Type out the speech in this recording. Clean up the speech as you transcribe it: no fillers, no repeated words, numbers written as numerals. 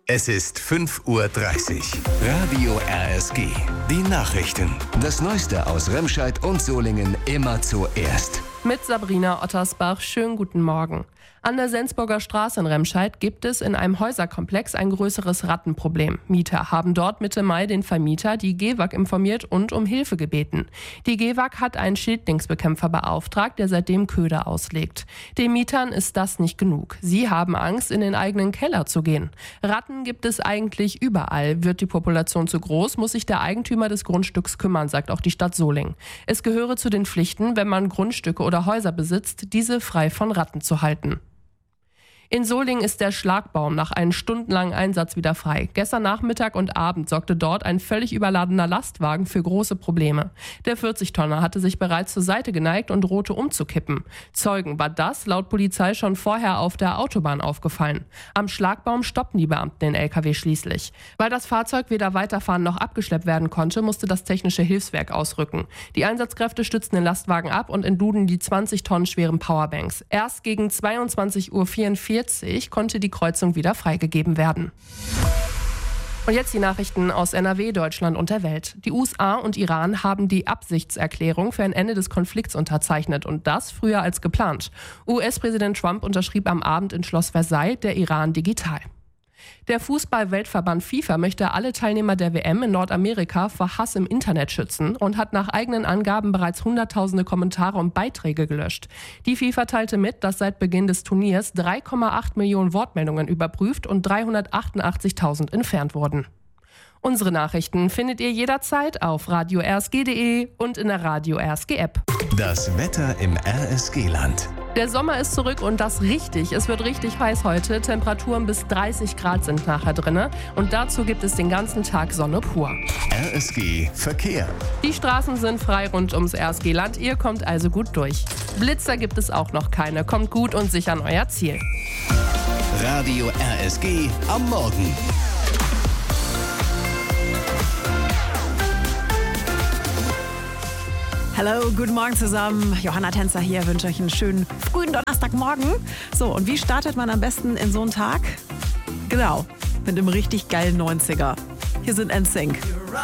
Es ist 5:30 Uhr. Radio RSG. Die Nachrichten. Das Neueste aus Remscheid und Solingen immer zuerst. Mit Sabrina Ottersbach. Schönen guten Morgen. An der Sensburger Straße in Remscheid gibt es in einem Häuserkomplex ein größeres Rattenproblem. Mieter haben dort Mitte Mai den Vermieter, die GEWAG, informiert und um Hilfe gebeten. Die GEWAG hat einen Schädlingsbekämpfer beauftragt, der seitdem Köder auslegt. Den Mietern ist das nicht genug. Sie haben Angst, in den eigenen Keller zu gehen. Ratten gibt es eigentlich überall. Wird die Population zu groß, muss sich der Eigentümer des Grundstücks kümmern, sagt auch die Stadt Solingen. Es gehöre zu den Pflichten, wenn man Grundstücke oder Häuser besitzt, diese frei von Ratten zu halten. In Solingen ist der Schlagbaum nach einem stundenlangen Einsatz wieder frei. Gestern Nachmittag und Abend sorgte dort ein völlig überladener Lastwagen für große Probleme. Der 40-Tonner hatte sich bereits zur Seite geneigt und drohte umzukippen. Zeugen war das laut Polizei schon vorher auf der Autobahn aufgefallen. Am Schlagbaum stoppten die Beamten den LKW schließlich. Weil das Fahrzeug weder weiterfahren noch abgeschleppt werden konnte, musste das technische Hilfswerk ausrücken. Die Einsatzkräfte stützten den Lastwagen ab und entluden die 20 Tonnen schweren Powerbanks. Erst gegen 22:44 Uhr konnte die Kreuzung wieder freigegeben werden. Und jetzt die Nachrichten aus NRW, Deutschland und der Welt. Die USA und Iran haben die Absichtserklärung für ein Ende des Konflikts unterzeichnet und das früher als geplant. US-Präsident Trump unterschrieb am Abend in Schloss Versailles, der Iran digital. Der Fußball-Weltverband FIFA möchte alle Teilnehmer der WM in Nordamerika vor Hass im Internet schützen und hat nach eigenen Angaben bereits hunderttausende Kommentare und Beiträge gelöscht. Die FIFA teilte mit, dass seit Beginn des Turniers 3,8 Millionen Wortmeldungen überprüft und 388.000 entfernt wurden. Unsere Nachrichten findet ihr jederzeit auf radio-rsg.de und in der Radio RSG App. Das Wetter im RSG-Land. Der Sommer ist zurück und das richtig. Es wird richtig heiß heute. Temperaturen bis 30 Grad sind nachher drin. Und dazu gibt es den ganzen Tag Sonne pur. RSG Verkehr. Die Straßen sind frei rund ums RSG-Land. Ihr kommt also gut durch. Blitzer gibt es auch noch keine. Kommt gut und sicher an euer Ziel. Radio RSG am Morgen. Hallo, guten Morgen zusammen. Johanna Tänzer hier, wünsche euch einen schönen frühen Donnerstagmorgen. So, und wie startet man am besten in so einen Tag? Genau, mit einem richtig geilen 90er. Hier sind NSYNC.